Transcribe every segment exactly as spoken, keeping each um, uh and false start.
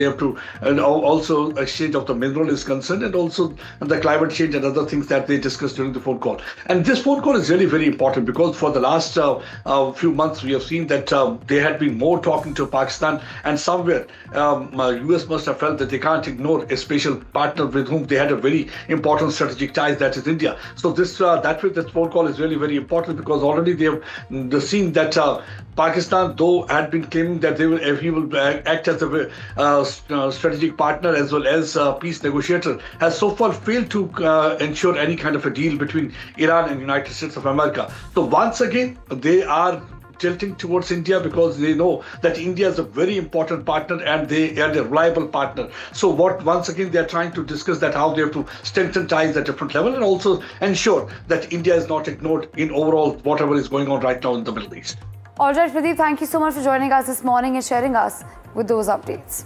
they have to, and also exchange of the mineral is concerned, and also the climate change and other things that they discussed during the phone call. And this phone call is really very important because for the last uh, uh, few months we have seen that um, they had been more talking to Pakistan, and somewhere um, uh, U S must have felt that they can't ignore a special partner with whom they had a very important strategic ties, that is India. So this uh, that way this phone call is really very important because already they have the seen that uh, Pakistan, though had been claiming that they will he will act as a uh, uh, strategic partner as well as a peace negotiator, has so far failed to uh, ensure any kind of a deal between Iran and United States of America. So once again, they are tilting towards India because they know that India is a very important partner and they are a reliable partner. So what once again they are trying to discuss that how they have to strengthen ties at different level and also ensure that India is not ignored in overall whatever is going on right now in the Middle East. All right, Pradeep, thank you so much for joining us this morning and sharing us with those updates.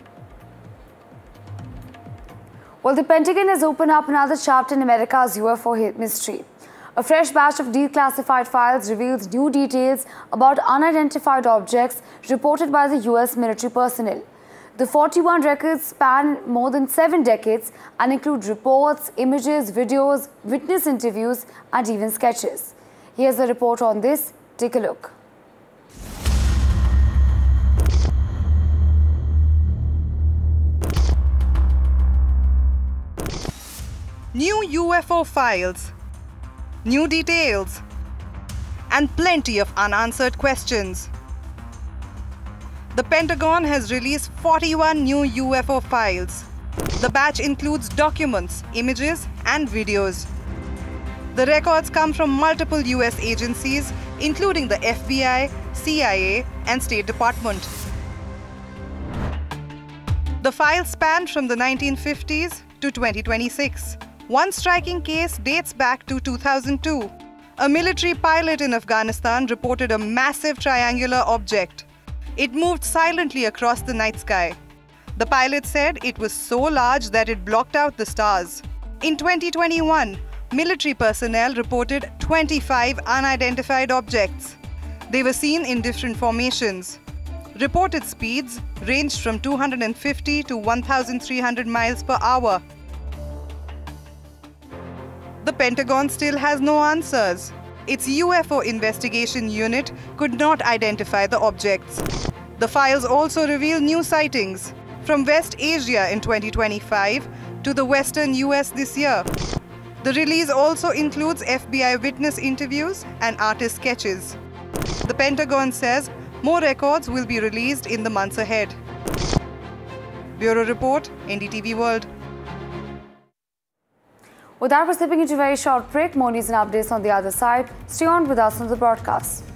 Well, the Pentagon has opened up another chapter in America's U F O mystery. A fresh batch of declassified files reveals new details about unidentified objects reported by the U S military personnel. The forty-one records span more than seven decades and include reports, images, videos, witness interviews, and even sketches. Here's a report on this. Take a look. New U F O files, new details, and plenty of unanswered questions. The Pentagon has released forty-one new U F O files. The batch includes documents, images, and videos. The records come from multiple U S agencies, including the F B I, C I A, and State Department. The files span from the nineteen fifties to twenty twenty-six. One striking case dates back to two thousand two. A military pilot in Afghanistan reported a massive triangular object. It moved silently across the night sky. The pilot said it was so large that it blocked out the stars. In twenty twenty-one, military personnel reported twenty-five unidentified objects. They were seen in different formations. Reported speeds ranged from two hundred fifty to one thousand three hundred miles per hour. The Pentagon still has no answers. Its U F O investigation unit could not identify the objects. The files also reveal new sightings from West Asia in twenty twenty-five to the western U S this year. The release also includes F B I witness interviews and artist sketches. The Pentagon says more records will be released in the months ahead. Bureau Report, N D T V World. With that, we're slipping into a very short break. More news and updates on the other side. Stay on with us on the broadcast.